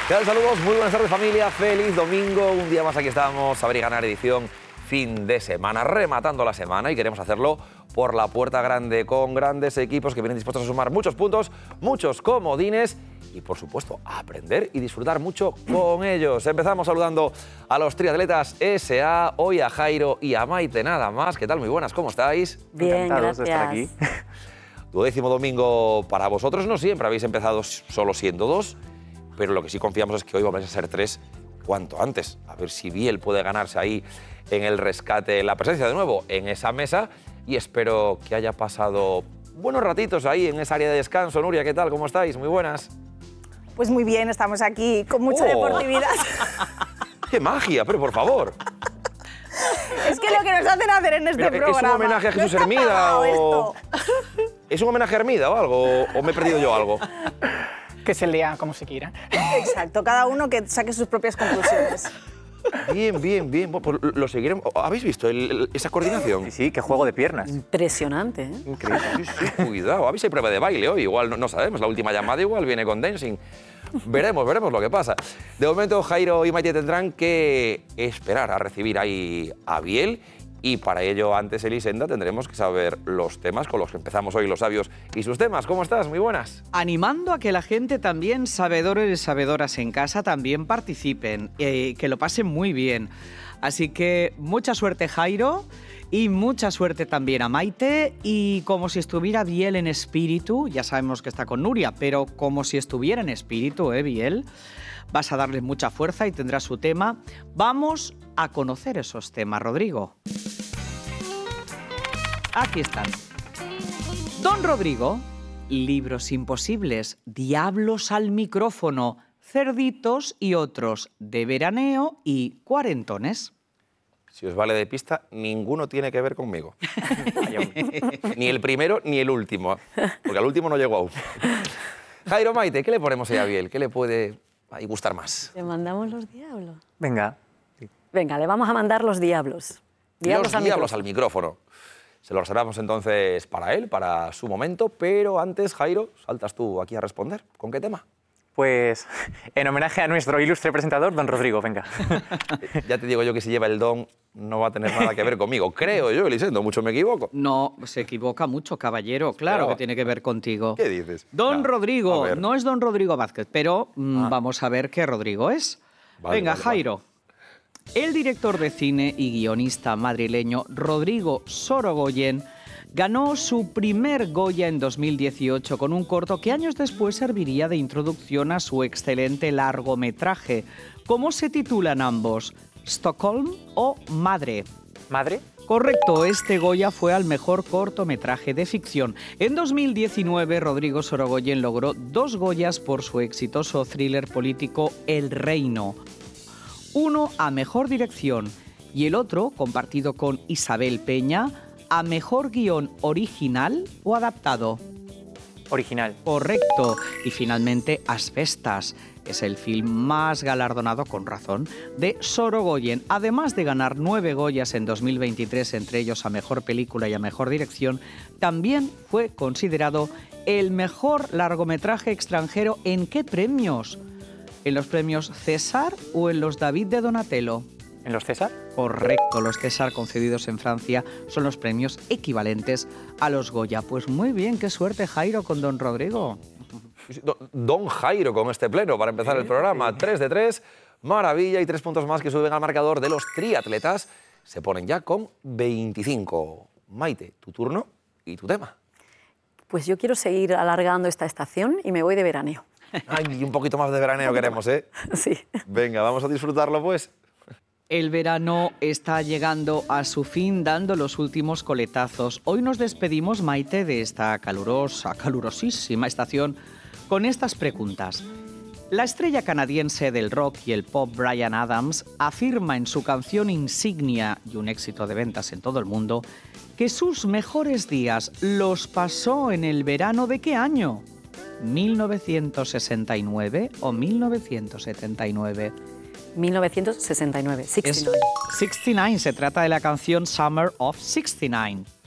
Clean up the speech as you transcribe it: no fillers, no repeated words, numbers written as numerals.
¿Qué tal? Saludos, muy buenas tardes familia, feliz domingo, un día más aquí estamos, Saber y Ganar edición fin de semana, rematando la semana y queremos hacerlo por la puerta grande con grandes equipos que vienen dispuestos a sumar muchos puntos, muchos comodines y por supuesto a aprender y disfrutar mucho con ellos. Empezamos saludando a los triatletas SA, hoy a Jairo y a Maite nada más. ¿Qué tal? Muy buenas, ¿cómo estáis? Bien, Encantados gracias. de estar aquí. 12º domingo para vosotros, no siempre habéis empezado solo siendo 2, pero lo que sí confiamos es que hoy vamos a ser 3 cuanto antes. A ver si Biel puede ganarse ahí en el rescate, la presencia de nuevo en esa mesa y espero que haya pasado buenos ratitos ahí en esa área de descanso. Nuria, ¿qué tal? ¿Cómo estáis? Muy buenas. Pues muy bien, estamos aquí con mucha deportividad. ¡Qué magia! Pero por favor. Es que lo que nos hacen hacer en este programa. ¿Es un homenaje a Jesús ¿No está Hermida pagado o...? esto? ¿Es un homenaje a Hermida o algo? ¿O me he perdido yo algo? Que se lea como se quiera. Exacto, cada uno que saque sus propias conclusiones. Bien, bien, bien. Pues lo seguiremos. ¿Habéis visto esa coordinación? Sí, sí, qué juego de piernas. Impresionante, ¿eh? Increíble. Sí, sí, cuidado. A ver si hay prueba de baile hoy. Igual no sabemos. La última llamada igual viene con dancing. Veremos lo que pasa. De momento, Jairo y Maite tendrán que esperar a recibir ahí a Biel. Y para ello, antes, Elisenda, tendremos que saber los temas con los que empezamos hoy, los sabios y sus temas. ¿Cómo estás? Muy buenas. Animando a que la gente también, sabedores y sabedoras en casa, también participen, que lo pasen muy bien. Así que mucha suerte, Jairo, y mucha suerte también a Maite. Y como si estuviera Biel en espíritu, ya sabemos que está con Nuria, pero como si estuviera en espíritu, Biel, vas a darle mucha fuerza y tendrá su tema. Vamos a conocer esos temas, Rodrigo. Aquí están. Don Rodrigo, libros imposibles, diablos al micrófono, cerditos y otros de veraneo y cuarentones. Si os vale de pista, ninguno tiene que ver conmigo. Ni el primero ni el último, porque al último no llegó aún. Jairo, Maite, ¿qué le ponemos ahí a Biel? ¿Qué le puede gustar más? ¿Le mandamos los diablos? Venga. Venga, le vamos a mandar los diablos. Los diablos al micrófono. Se lo reservamos entonces para él, para su momento, pero antes, Jairo, saltas tú aquí a responder. ¿Con qué tema? Pues en homenaje a nuestro ilustre presentador, don Rodrigo, venga. Ya te digo yo que si lleva el don no va a tener nada que ver conmigo. Creo yo, Elisendo, mucho me equivoco. No, se equivoca mucho, caballero. Claro Pero, que tiene que ver contigo. ¿Qué dices? Don No, Rodrigo, a ver. no es don Rodrigo Vázquez, pero vamos a ver qué Rodrigo es. Vale, Venga, vale, Jairo. El director de cine y guionista madrileño Rodrigo Sorogoyen ganó su primer Goya en 2018 con un corto que años después serviría de introducción a su excelente largometraje. ¿Cómo se titulan ambos? ¿Stockholm o Madre? ¿Madre? Correcto, este Goya fue al mejor cortometraje de ficción. En 2019, Rodrigo Sorogoyen logró 2 Goyas por su exitoso thriller político El Reino. Uno a mejor dirección y el otro, compartido con Isabel Peña, a mejor guión original o adaptado. Original. Correcto. Y finalmente, Asbestas. Es el film más galardonado, con razón, de Sorogoyen. Además de ganar 9 Goyas en 2023, entre ellos a mejor película y a mejor dirección, también fue considerado el mejor largometraje extranjero. ¿En qué premios? ¿En los premios César o en los David de Donatello? ¿En los César? Correcto, los César concedidos en Francia son los premios equivalentes a los Goya. Pues muy bien, qué suerte, Jairo, con don Rodrigo. Don Jairo con este pleno para empezar el programa. 3 de 3, maravilla, y 3 puntos más que suben al marcador de los triatletas. Se ponen ya con 25. Maite, tu turno y tu tema. Pues yo quiero seguir alargando esta estación y me voy de veraneo. Ay, un poquito más de veraneo queremos, ¿eh? Sí. Venga, vamos a disfrutarlo, pues. El verano está llegando a su fin, dando los últimos coletazos. Hoy nos despedimos, Maite, de esta calurosísima estación con estas preguntas. La estrella canadiense del rock y el pop Bryan Adams afirma en su canción insignia y un éxito de ventas en todo el mundo que sus mejores días los pasó en el verano ¿de qué año? ¿1969 o 1979? 1969, 69. 69, se trata de la canción Summer of 69.